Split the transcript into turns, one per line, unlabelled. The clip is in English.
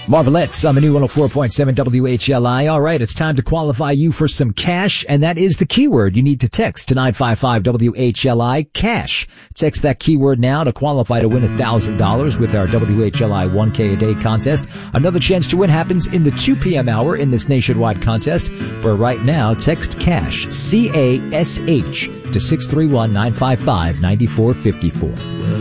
Marvelettes on the new 104.7 WHLI. All right, it's time to qualify you for some cash, and that is the keyword you need to text to 955 WHLI cash. Text that keyword now to qualify to win $1,000 with our WHLI 1K a day contest. Another chance to win happens in the 2 p.m. hour in this nationwide contest, where right now text cash, CASH, to 631-955-9454.